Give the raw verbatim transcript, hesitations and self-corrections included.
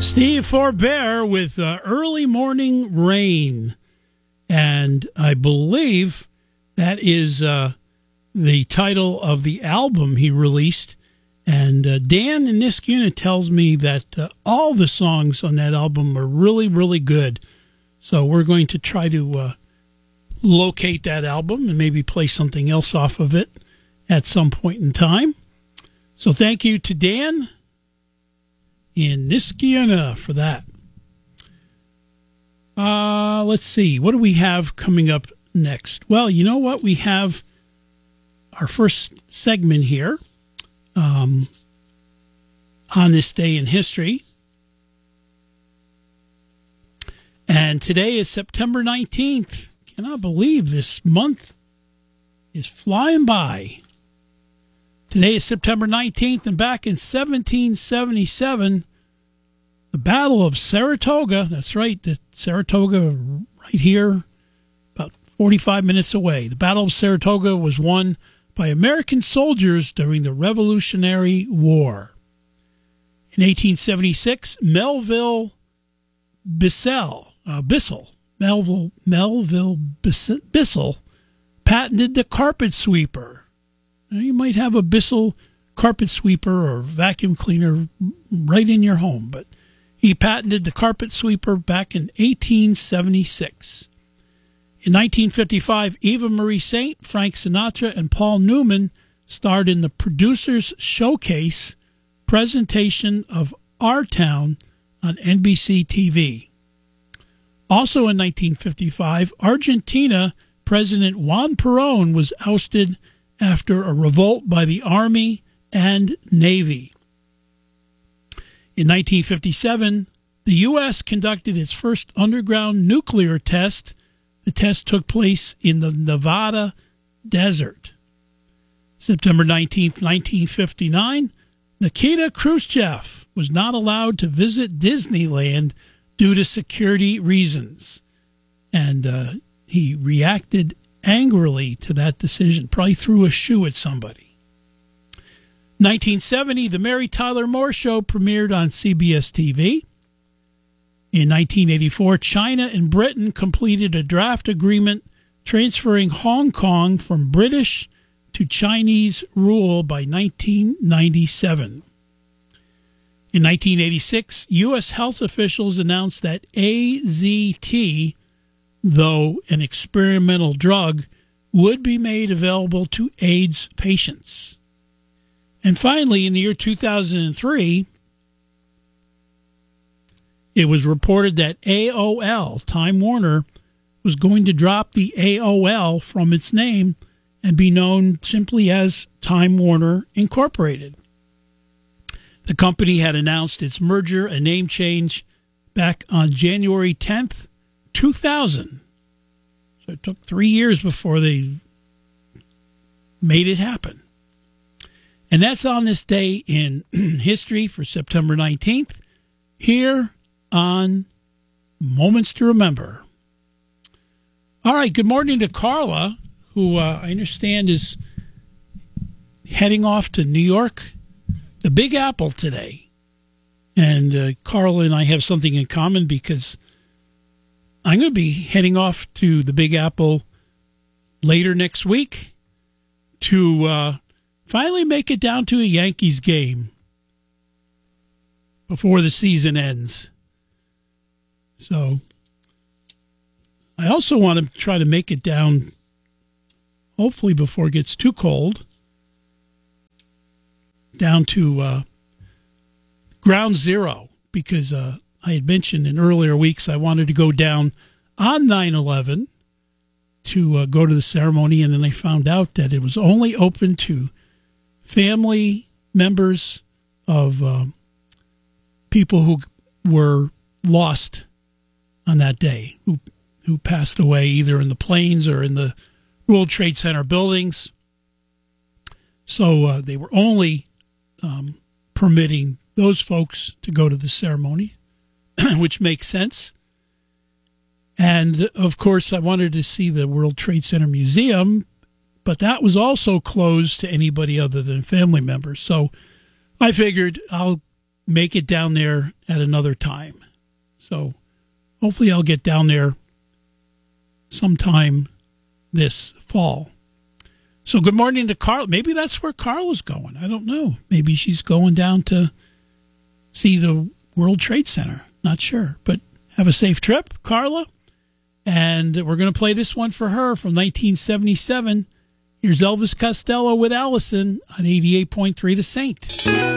Steve Forbear with uh, Early Morning Rain. And I believe that is uh, the title of the album he released. And uh, Dan in Niskuna tells me that uh, all the songs on that album are really, really good. So we're going to try to uh, locate that album and maybe play something else off of it at some point in time. So thank you to Dan in Niskuna for that. Uh, let's see. What do we have coming up next? Well, you know what? We have our first segment here um, on this day in history. And today is September nineteenth. Cannot believe this month is flying by. Today is September nineteenth, and back in seventeen seventy-seven, the Battle of Saratoga, that's right, the Saratoga right here, about forty-five minutes away. The Battle of Saratoga was won by American soldiers during the Revolutionary War. In eighteen seventy-six, Melville Bissell, uh, Bissell, Melville, Melville Bissell patented the carpet sweeper. You might have a Bissell carpet sweeper or vacuum cleaner right in your home, but he patented the carpet sweeper back in eighteen seventy-six. In nineteen fifty-five, Eva Marie Saint, Frank Sinatra, and Paul Newman starred in the Producers Showcase presentation of Our Town on N B C T V. Also in nineteen fifty-five, Argentina President Juan Perón was ousted after a revolt by the Army and Navy. In nineteen fifty-seven, the U S conducted its first underground nuclear test. The test took place in the Nevada desert. September nineteenth, nineteen fifty-nine, Nikita Khrushchev was not allowed to visit Disneyland due to security reasons. And uh, he reacted angrily to that decision, probably threw a shoe at somebody. nineteen seventy, The Mary Tyler Moore Show premiered on C B S T V. In nineteen eighty-four, China and Britain completed a draft agreement transferring Hong Kong from British to Chinese rule by nineteen ninety-seven. In nineteen eighty-six, U S health officials announced that A Z T, though an experimental drug, would be made available to AIDS patients. And finally, in the year two thousand three, it was reported that A O L, Time Warner, was going to drop the A O L from its name and be known simply as Time Warner Incorporated. The company had announced its merger and name change back on January tenth, two thousand. So it took three years before they made it happen. And that's on this day in history for September nineteenth, here on Moments to Remember. All right, good morning to Carla, who uh, I understand is heading off to New York, the Big Apple today. And uh, Carla and I have something in common because I'm going to be heading off to the Big Apple later next week to uh, finally make it down to a Yankees game before the season ends. So I also want to try to make it down, hopefully before it gets too cold, down to uh, Ground Zero, because uh, I had mentioned in earlier weeks I wanted to go down on nine eleven to uh, go to the ceremony, and then I found out that it was only open to family members of uh, people who were lost on that day, who who passed away either in the planes or in the World Trade Center buildings. So uh, they were only um, permitting those folks to go to the ceremony, which makes sense. And, of course, I wanted to see the World Trade Center Museum, but that was also closed to anybody other than family members. So I figured I'll make it down there at another time. So hopefully I'll get down there sometime this fall. So good morning to Carla. Maybe that's where Carla's going. I don't know. Maybe she's going down to see the World Trade Center. Not sure. But have a safe trip, Carla. And we're going to play this one for her from nineteen seventy-seven. Here's Elvis Costello with Allison on eighty-eight point three The Saint.